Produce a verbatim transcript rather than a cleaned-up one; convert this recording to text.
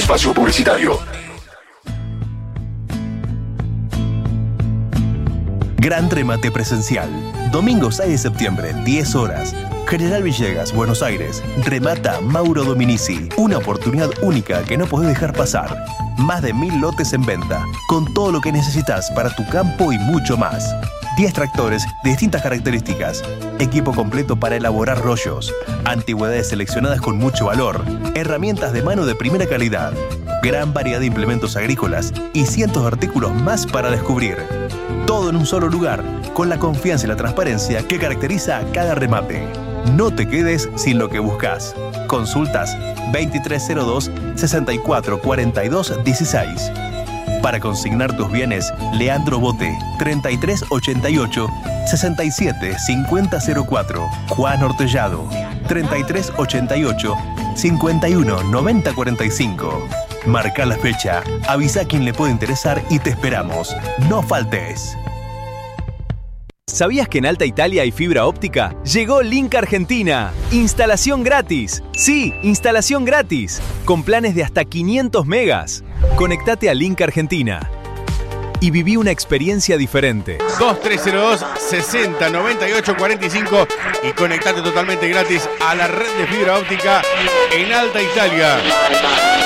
espacio publicitario. Gran remate presencial. Domingo seis de septiembre, diez horas. General Villegas, Buenos Aires. Remata Mauro Dominici. Una oportunidad única que no podés dejar pasar. Más de mil lotes en venta, con todo lo que necesitas para tu campo y mucho más. diez tractores de distintas características. Equipo completo para elaborar rollos. Antigüedades seleccionadas con mucho valor. Herramientas de mano de primera calidad. Gran variedad de implementos agrícolas y cientos de artículos más para descubrir. Todo en un solo lugar, con la confianza y la transparencia que caracteriza a cada remate. No te quedes sin lo que buscas. Consultas veintitrés cero dos, sesenta y cuatro cuarenta y dos dieciséis. Para consignar tus bienes, Leandro Bote, treinta y tres ochenta y ocho, sesenta y siete cincuenta cero cuatro. Juan Ortellado, treinta y tres ochenta y ocho, cincuenta y uno noventa cuarenta y cinco. Marca la fecha, avisa a quien le puede interesar y te esperamos. No faltes. ¿Sabías que en Alta Italia hay fibra óptica? Llegó Link Argentina. Instalación gratis. Sí, instalación gratis. Con planes de hasta quinientos megas. Conectate a Link Argentina y viví una experiencia diferente. dos tres cero dos, sesenta, noventa y ocho, cuarenta y cinco y conectate totalmente gratis a la red de fibra óptica en Alta Italia.